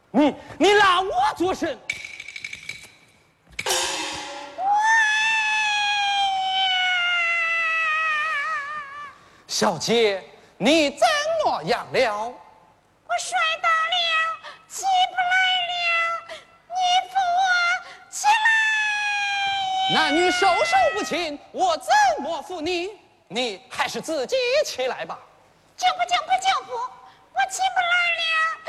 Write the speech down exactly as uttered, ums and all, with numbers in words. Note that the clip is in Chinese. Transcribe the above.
你你拉我做甚？小姐，你怎么样了？ 我摔倒了，起不来了，你扶我起来。 男女授受不亲，我怎么扶你？你还是自己起来吧。 救不救不救不，我起不来了。